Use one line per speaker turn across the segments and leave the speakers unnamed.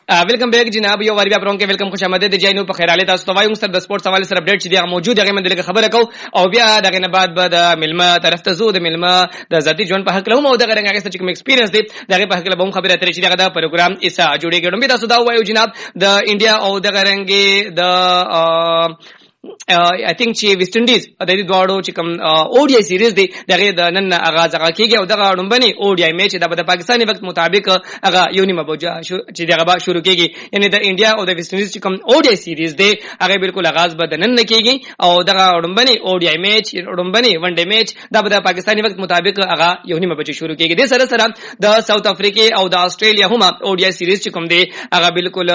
welcome back जनाब यो वारी प्रोग्राम के वेलकम खुशामदीद जैनो په خیر علي تاسو توایو سر د سپورت حواله سره اپډیټ چې دی موجود هغه من دغه خبره کو او بیا دغه نه بعد ملما طرف ته زو د ملما د ذاتی ژوند په حق له مو دغه رنګ هغه څه کوم ایکسپیرینس دی دغه په حق له به خبره ترې چې دغه پروګرام ایسا جوړیږي نو تاسو دا وایو جناب د انډیا او دغه رنګ د I think چې ویسټ انډیز د دې دواړو چې کوم اوډی سیریز دی دغه د نن آغاز کیږي او دغه اړومبني اوډی میچ د پاکستاني وخت مطابق هغه یونیمه بوجا چې دغه شروع کیږي یعنی د انډیا او د ویسټ انډیز چې کوم اوډی سیریز دی هغه بالکل آغاز به د نن کیږي او دغه اړومبني اوډی میچ اړومبني ون ډے میچ د پاکستاني وخت مطابق هغه یونیمه بوجا شروع کیږي د سره سره د ساوث افریقا او د استرالیا هم اوډی سیریز چې کوم دی هغه بالکل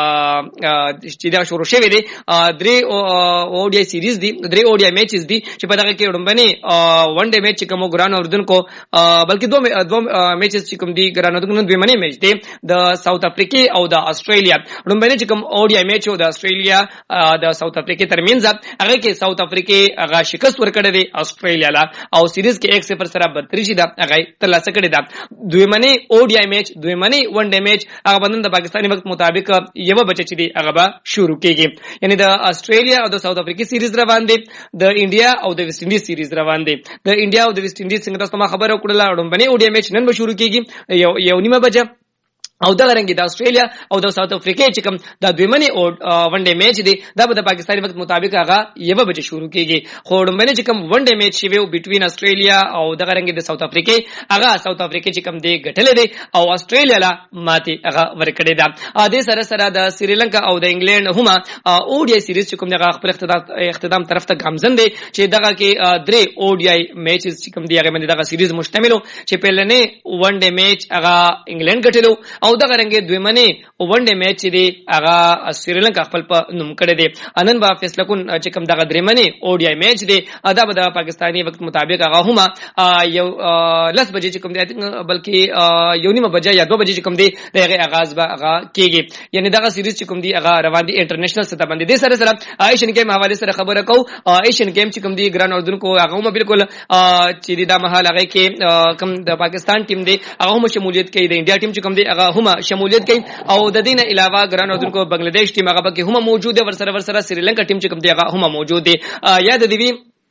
چې دا شروع شوی دی درې اوډی سیریز دی درې اوډی میچز دی چې په دغه کې وړاندې ون ډے میچ کوم ګران اردن کو بلکې دوه میچز چې کوم دی ګران اردن دوه منی میچ دی د ساوث افریقا او د استرالیا وړاندې چې کوم اوډی میچ او د استرالیا د ساوث افریقا ترمنځ هغه کې ساوث افریقا هغه شکست ورکړی دی استرالیا لا او سیریز کې 1-0 سره برتری شي دا هغه ترلاسه کړی دا دوه منی اوډی میچ دوه منی ون ډے میچ هغه باندې د پاکستاني وخت مطابق یو بچی چې دی هغه به شروع کیږي یعنی د استرالیا او د ساوث افریقا سیریز روان دي د انډیا او د ویسټ انډیز سیریز روان دي د انډیا او د ویسټ انډیز څنګه تاسو ما خبره وکړه وړاندې اوډی میچ نن به شروع کیږي یو نیمه بجه او دغه رنګ د استرالیا او د ساوث افریقا چې کوم د دوه منی او ون ډے میچ دی دا به د پاکستاني وخت مطابق هغه یو بجې شروع کیږي خو وړاندې چې کوم ون ډے میچ شوی بټوین استرالیا او دغه رنګ د ساوث افریقا هغه ساوث افریقا چې کوم دی ګټلې دی او استرالیا لا ماتي هغه ورکړې ده د سره سره د سریلانکا او د انګلند هم اوډی سیریز چې کوم دغه خپل اختتام طرف ته گامزن دی چې دغه کې درې اوډی میچز چې کوم دی هغه باندې دغه سیریز مشتمل چې پهلنې ون ډے میچ هغه انګلند ګټلو او دغه رنګ دوه منی ون ډے میچ دی هغه سریلانکا خپل په نوم کړی دی انن با فیصله کون چې کوم دغه درې منی اوډی میچ دی ادا به د پاکستاني وخت مطابق هغه هم یو لس بجې چې کوم دی بلکې یو نیمه بجې یا 2 بجې چې کوم دی دغه آغاز به هغه کیږي یعنی دغه سیریز چې کوم دی هغه روان دي انټرنیشنل سطح باندې د سره سره ایشین گیم حواله سره خبره کو ایشین گیم چې کوم دی ګران اردن کو هغه هم بالکل چې دا محل هغه کې کوم د پاکستان ټیم دی هغه هم شمولیت کوي د انډیا ټیم چې کوم دی هغه هم شمولیت کوي او د دې نه علاوه ګران اردن کو بنگلاديش ټیم هغه کې هم موجود دی ورسره سریلانکا ټیم چې کوم دی هغه هم موجود دی یاد دی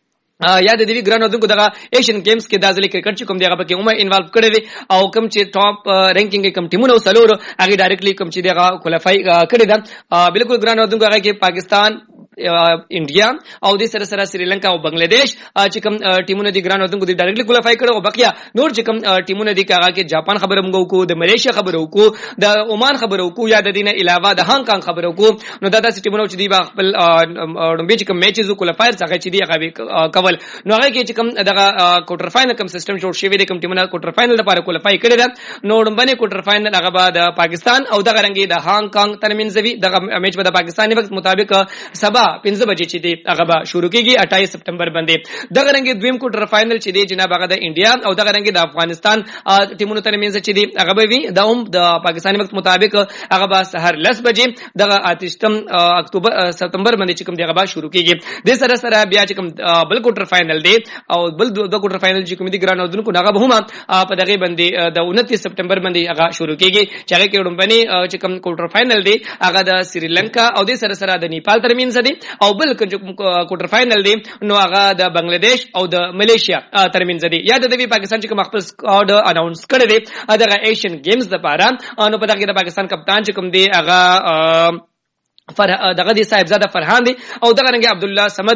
ګران اردن کو دغه ایشین گیمز کې د ځل کرکټ چې کوم دی هغه کې هم انوالو کړی دی او کوم چې ټاپ رینکینګ کوم ټیمونو سلور هغه ډایرکټلی کوم چې دغه کوالیفای کړی دا بالکل ګران اردن کو هغه کې پاکستان انډیا او د سره سره سریلانکا او بنگلاديش چې کوم ټیمونه دي ګران اردن کو دي ډایرکټلی کوالیفای کړو او بقیا نور چې کوم ټیمونه دي هغه کې جاپان خبره موږ کو د ملیشیا خبره وکړو د عمان خبره وکړو یا د دینه علاوه د هانګ کانګ خبره وکړو نو دا داسې ټیمونه چې دي خپل ډومبي چې کوم میچز کوالیفایر څنګه چې دي هغه کول نو هغه کې چې کوم دغه کوارټر فائنل کوم سیستم جوړ شوی دی کوم ټیمونه کوارټر فائنل لپاره کوالیفای کړي دا نو ډومبني کوارټر فائنل هغه بعد پاکستان او دغه رنګي د هانګ کانګ ترمنځ وی دغه میچ په پاکستاني وخت مطابق سبا 5 بجې چې دی هغه به شروع کیږي 28 سپتمبر باندې دغه رنګي دویم کوارټر فائنل چې دی جناب هغه د انډیا او دغه رنګي د افغانستان ټیمونو ترمنځ چې دی هغه به وي د پاکستاني وخت مطابق هغه به سحر 10 بجې دغه 28 اکتوبر سپتمبر باندې چې کوم دی هغه به شروع کیږي د سره سره بیا چې کوم بل کوارټر فائنل دی او بل دوه کوارټر فائنل چې کوم دی ګران اردن کو هغه به هم په دغه باندې د 29 سپتمبر باندې هغه شروع کیږي چې هغه کې وړاندې چې کوم کوارټر فائنل دی هغه د سریلانکا او د سره سره د نیپال ترمنځ دی او بل کوارټر فائنل دی نو هغه د بنگلاديش او د ملیشیا ترمنځ دی یا د پاکستان چې کوم خپل سکواډ اناونس کړی دی دغه ایشین گیمز لپاره نو په دغه د پاکستان کپتان چې کوم دی هغه دغه دی صاحبزاده فرحان دی او دغه رنګ عبد الله